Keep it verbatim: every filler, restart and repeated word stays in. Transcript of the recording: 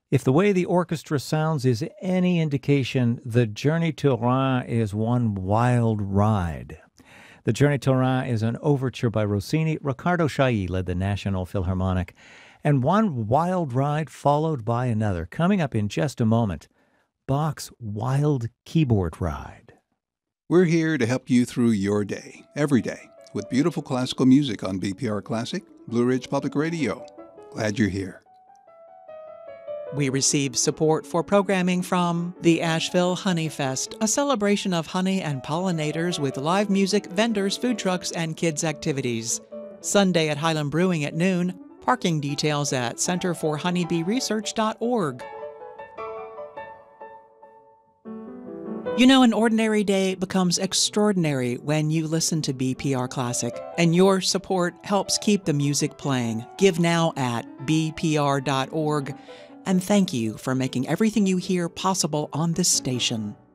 If the way the orchestra sounds is any indication, the Journey to Rhin is one wild ride. The Journey to Rhin is an overture by Rossini. Riccardo Chailly led the National Philharmonic. And one wild ride followed by another. Coming up in just a moment, Bach's Wild Keyboard Ride. We're here to help you through your day, every day, with beautiful classical music on B P R Classic, Blue Ridge Public Radio. Glad you're here. We receive support for programming from the Asheville Honey Fest, a celebration of honey and pollinators with live music, vendors, food trucks, and kids' activities. Sunday at Highland Brewing at noon. Parking details at center for honeybee research dot org. You know, an ordinary day becomes extraordinary when you listen to B P R Classic, and your support helps keep the music playing. Give now at b p r dot org. And thank you for making everything you hear possible on this station.